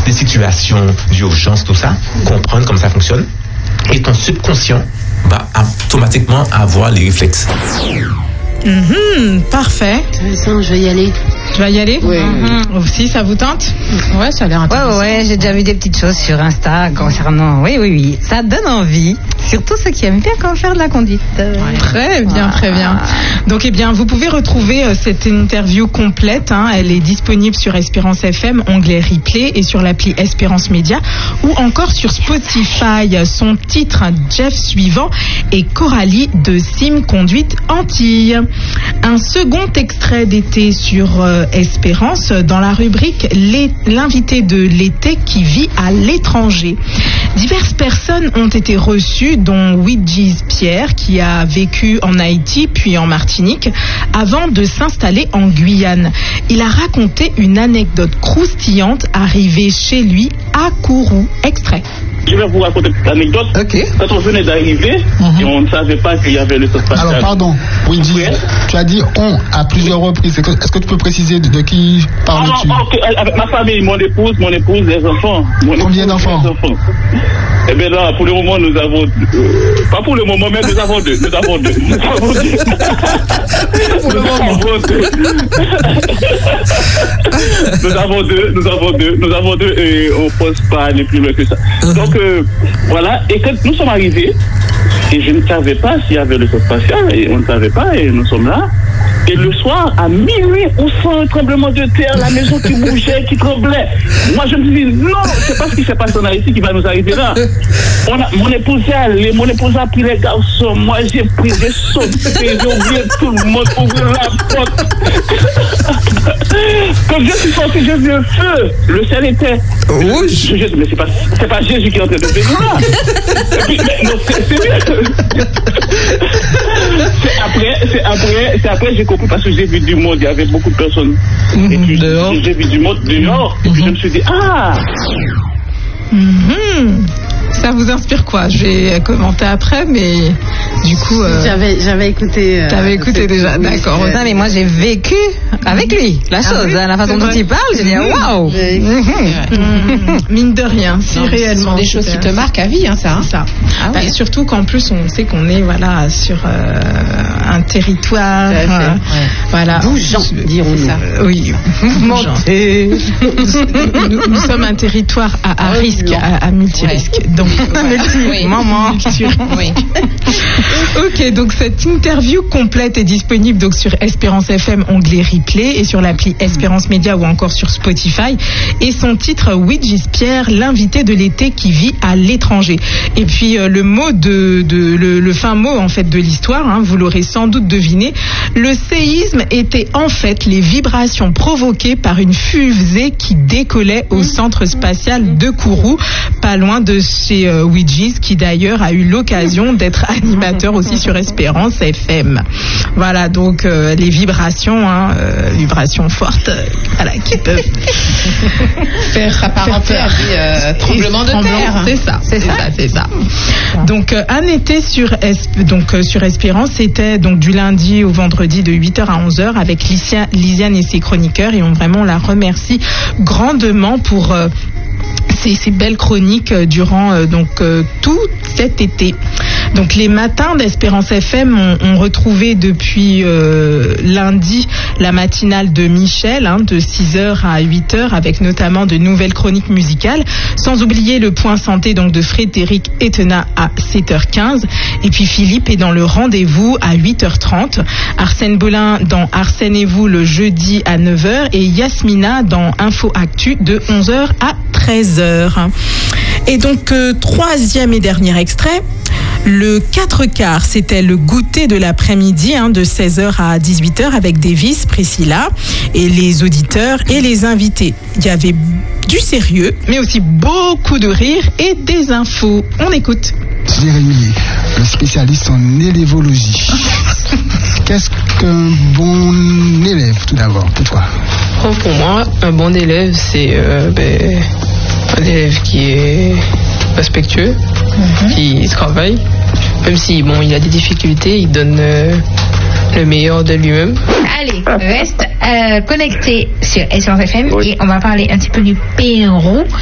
des situations d'urgence, tout ça, comprendre comment ça fonctionne. Et ton subconscient va automatiquement avoir les réflexes. Parfait. Intéressant, je vais y aller. Tu vas y aller? Oui. Si ça vous tente? Ouais, ça a l'air intéressant. Ouais, j'ai déjà vu des petites choses sur Insta concernant. Oui. Ça donne envie. Surtout ceux qui aiment bien quand faire de la conduite. Très bien. Donc, vous pouvez retrouver cette interview complète. Elle est disponible sur Espérance FM, onglet replay, et sur l'appli Espérance Média, ou encore sur Spotify. Son titre, Jeff Suivant, et Coralie de Sim Conduite Antilles. Un second extrait d'été sur Espérance, dans la rubrique l'invité de l'été qui vit à l'étranger. Diverses personnes ont été reçues, dont Widgis Pierre, qui a vécu en Haïti puis en Martinique avant de s'installer en Guyane. Il a raconté une anecdote croustillante arrivée chez lui à Kourou. Extrait. Je vais vous raconter une petite anecdote. Okay. Quand on venait d'arriver, et on ne savait pas qu'il y avait le spatial. Alors, pardon, oui, tu as dit on à plusieurs reprises. Est-ce que tu peux préciser de qui parles-tu? Avec ma famille, mon épouse, les enfants. Combien d'enfants? Eh bien là, pour le moment, nous avons... pas pour le moment, mais nous avons deux. Pour le moment. Nous avons deux et on ne pose pas aller plus loin que ça. Donc, voilà. Et quand nous sommes arrivés, et je ne savais pas s'il y avait le sol spatial, et on ne savait pas, et nous sommes là. Et le soir, à minuit, on sent un tremblement de terre, la maison qui bougeait, qui tremblait. Moi, je me suis dit, non, c'est pas ce qui s'est passé en Haïti qui va nous arriver là. Mon épouse est allée, mon épouse a pris les garçons, moi j'ai sauté, j'ai oublié tout le monde, ouvrir la porte. Quand je suis sorti, j'ai vu un feu. Le ciel était rouge. Mais c'est pas Jésus qui est en train de venir là. Et puis, mais, non, c'est sérieux. C'est après j'ai compris parce que j'ai vu du monde, il y avait beaucoup de personnes. Et puis j'ai vu du monde dehors. Et puis je me suis dit, Ça vous inspire quoi? Je vais commenter après, mais du coup... J'avais écouté... T'avais écouté déjà, d'accord. Non, mais moi j'ai vécu avec lui la chose, la façon dont il parle, j'ai dit waouh. Mine de rien, si réellement. Ce sont des choses qui te marquent à vie, ça. C'est ça. Surtout qu'en plus on sait qu'on est sur un territoire... voilà. Bougeant, dirons-nous. Oui, mouvementé. Nous sommes un territoire à risque, à multirisque. Donc, maman. Oui. Ok, donc cette interview complète est disponible donc sur Espérance FM, onglet replay, et sur l'appli Espérance Média ou encore sur Spotify. Et son titre, Widgis Pierre, l'invité de l'été qui vit à l'étranger. Et puis le mot le fin mot en fait de l'histoire, vous l'aurez sans doute deviné, le séisme était en fait les vibrations provoquées par une fusée qui décollait au centre spatial de Kourou, pas loin de chez Widgis, qui d'ailleurs a eu l'occasion d'être animateur aussi sur Espérance FM. Voilà, donc les vibrations, vibrations fortes, qui peuvent faire s'apparenter à des tremblements de terre. C'est ça. Donc un été sur Espérance, c'était donc du lundi au vendredi de 8h à 11h avec Lisiane et ses chroniqueurs, et on la remercie grandement pour ces belles chroniques durant tout cet été. Donc les matins d'Espérance FM ont retrouvé depuis lundi la matinale de Michel, de 6h à 8h, avec notamment de nouvelles chroniques musicales, sans oublier le point santé donc de Frédéric Etena à 7h15, et puis Philippe est dans le rendez-vous à 8h30, Arsène Bolin dans Arsène et vous le jeudi à 9h, et Yasmina dans Info Actu de 11h à 13h. Et donc troisième et dernier extrait, le 4/4, c'était le goûter de l'après-midi, de 16h à 18h avec Davis, Priscilla et les auditeurs et les invités. Il y avait du sérieux, mais aussi beaucoup de rire et des infos. On écoute. Jérémy, le spécialiste en élévologie. Qu'est-ce qu'un bon élève, tout d'abord, pour toi? Pour moi, un bon élève, c'est un élève qui est respectueux, qui travaille, même si il a des difficultés, il donne le meilleur de lui-même. Allez, reste connecté sur Espérance FM et on va parler un petit peu du Pérou.